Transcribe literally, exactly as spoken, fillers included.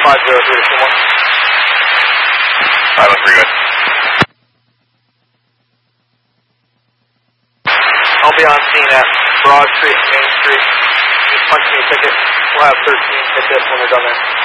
five zero three to two one. five oh three, good. I'll be on scene at Broad Street and Main Street. Just punch me a ticket. We'll have thirteen tickets when we're done there.